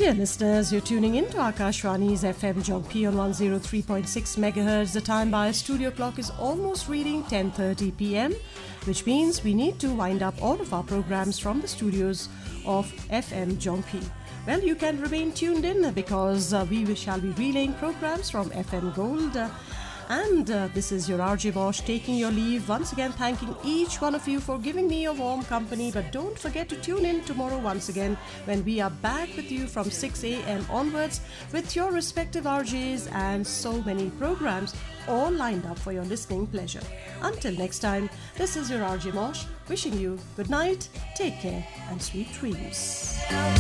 Dear listeners, you're tuning in to Akashwani's FM Jogpi on 103.6 MHz. The time by our studio clock is almost reading 10:30 p.m., which means we need to wind up all of our programs from the studios of FM Jogpi. Well, you can remain tuned in because we shall be relaying programs from FM Gold. This is your RJ Bosch taking your leave. Once again, thanking each one of you for giving me your warm company. But don't forget to tune in tomorrow once again when we are back with you from 6 a.m. onwards with your respective RJs and so many programs all lined up for your listening pleasure. Until next time, this is your RJ Bosch wishing you good night, take care and sweet dreams.